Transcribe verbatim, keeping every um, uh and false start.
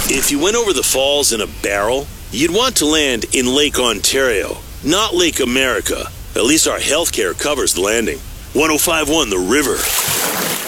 If you went over the falls in a barrel, you'd want to land in Lake Ontario, not Lake America. At least our healthcare covers the landing. one oh five point one The River.